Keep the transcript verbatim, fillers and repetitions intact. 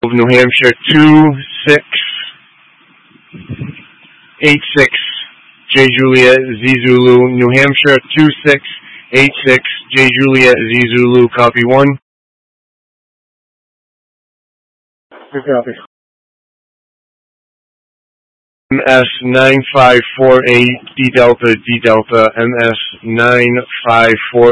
of New Hampshire two six eight six J Juliet Z Zulu, New Hampshire two six eight six J Juliet Z Zulu, copy one. Good copy. M S nine five four eight D Delta D Delta, M S nine five four